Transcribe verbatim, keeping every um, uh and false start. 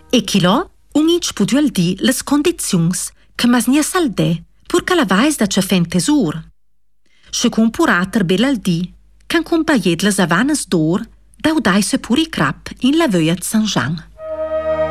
E chi là, un inch puduel di les condizions che mas nia saldè pur che la vais da ce fen tesur. Se compurater bell'al di, can compaiet les avanas d'or, dau dai se puri crap in la vöia de Saint Jean.